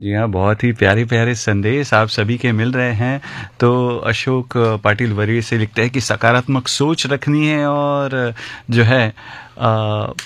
जी हाँ, बहुत ही प्यारे-प्यारे संदेश आप सभी के मिल रहे हैं। तो अशोक पाटिल वर्य से लिखते हैं कि सकारात्मक सोच रखनी है और जो है अ,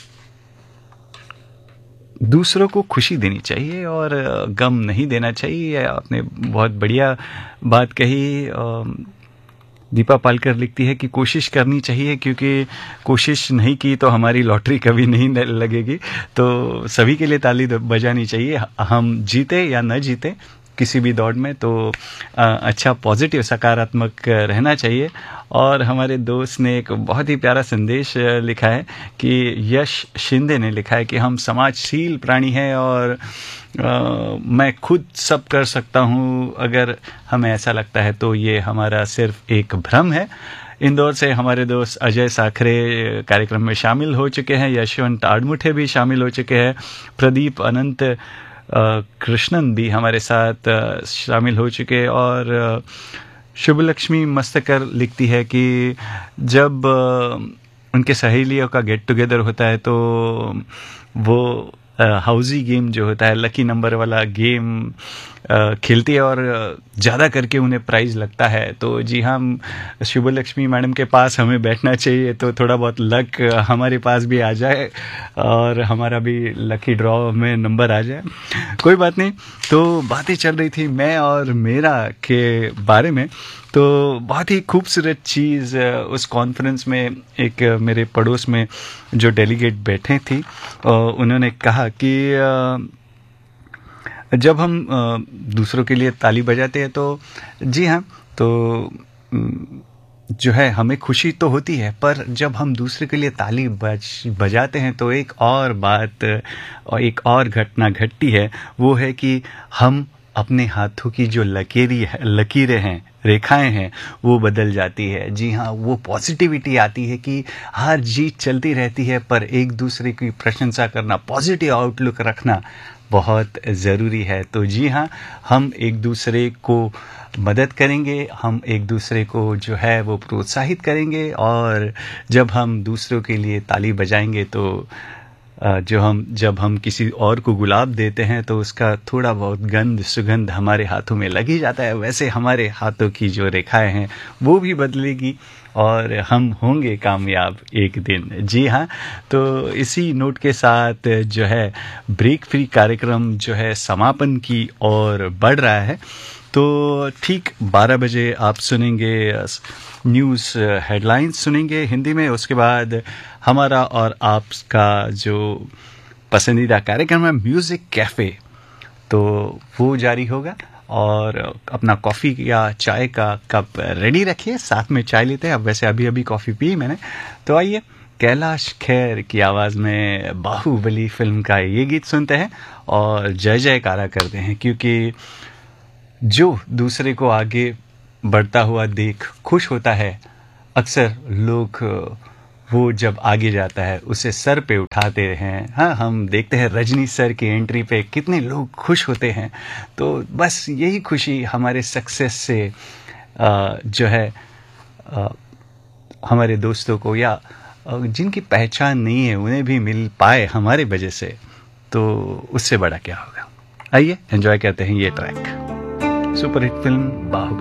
दूसरों को खुशी देनी चाहिए और गम नहीं देना चाहिए। आपने बहुत बढ़िया बात कही। दीपा पालकर लिखती है कि कोशिश करनी चाहिए, क्योंकि कोशिश नहीं की तो हमारी लॉटरी कभी नहीं लगेगी। तो सभी के लिए ताली बजानी चाहिए, हम जीते या न जीते किसी भी दौड़ में। तो अच्छा पॉजिटिव सकारात्मक रहना चाहिए। और हमारे दोस्त ने एक बहुत ही प्यारा संदेश लिखा है कि यश शिंदे ने लिखा है कि हम समाजशील प्राणी हैं और मैं खुद सब कर सकता हूँ। अगर हमें ऐसा लगता है तो ये हमारा सिर्फ एक भ्रम है। इंदौर से हमारे दोस्त अजय साखरे कार्यक्रम में शामिल हो चुके हैं। यशवंत आड़मुठे भी शामिल हो चुके हैं। प्रदीप अनंत कृष्णन भी हमारे साथ शामिल हो चुके। और शुभ लक्ष्मी मस्तकर लिखती है कि जब उनके सहेलियों का गेट टुगेदर होता है तो वो हाउजी गेम जो होता है, लकी नंबर वाला गेम खेलती है और ज़्यादा करके उन्हें प्राइज़ लगता है। तो जी हाँ, शुभ लक्ष्मी मैडम के पास हमें बैठना चाहिए तो थोड़ा बहुत लक हमारे पास भी आ जाए और हमारा भी लकी ड्रॉ में नंबर आ जाए। कोई बात नहीं। तो बातें चल रही थी मैं और मेरा के बारे में। तो बहुत ही खूबसूरत चीज़ उस कॉन्फ्रेंस में एक मेरे पड़ोस में जो डेलीगेट बैठे थी, उन्होंने कहा कि जब हम दूसरों के लिए ताली बजाते हैं तो जी हाँ, तो जो है हमें खुशी तो होती है, पर जब हम दूसरे के लिए ताली बजाते हैं तो एक और बात और एक और घटना घटती है। वो है कि हम अपने हाथों की जो लकीरें हैं, रेखाएं हैं, वो बदल जाती है। जी हाँ, वो पॉजिटिविटी आती है कि हार जीत चलती रहती है, पर एक दूसरे की प्रशंसा करना, पॉजिटिव आउटलुक रखना बहुत ज़रूरी है। तो जी हाँ, हम एक दूसरे को मदद करेंगे, हम एक दूसरे को जो है वो प्रोत्साहित करेंगे। और जब हम दूसरों के लिए ताली बजाएंगे तो जब हम किसी और को गुलाब देते हैं तो उसका थोड़ा बहुत सुगंध हमारे हाथों में लग ही जाता है। वैसे हमारे हाथों की जो रेखाएं हैं वो भी बदलेगी और हम होंगे कामयाब एक दिन। जी हाँ, तो इसी नोट के साथ जो है ब्रेक फ्री कार्यक्रम जो है समापन की ओर बढ़ रहा है। तो ठीक 12 बजे आप सुनेंगे न्यूज़ हेडलाइंस सुनेंगे हिंदी में। उसके बाद हमारा और आपका जो पसंदीदा कार्यक्रम है म्यूज़िक कैफ़े, तो वो जारी होगा। और अपना कॉफ़ी या चाय का कप रेडी रखिए, साथ में चाय लेते हैं। अब वैसे अभी कॉफ़ी पी मैंने। तो आइए कैलाश खेर की आवाज़ में बाहुबली फिल्म का ये गीत सुनते हैं और जय जयकारा करते हैं, क्योंकि जो दूसरे को आगे बढ़ता हुआ देख खुश होता है, अक्सर लोग वो जब आगे जाता है उसे सर पे उठाते हैं। हाँ, हम देखते हैं रजनी सर की एंट्री पे कितने लोग खुश होते हैं। तो बस यही खुशी हमारे सक्सेस से जो है हमारे दोस्तों को या जिनकी पहचान नहीं है उन्हें भी मिल पाए हमारे वजह से, तो उससे बड़ा क्या होगा। आइए एंजॉय करते हैं ये track, super hit film Baahubali.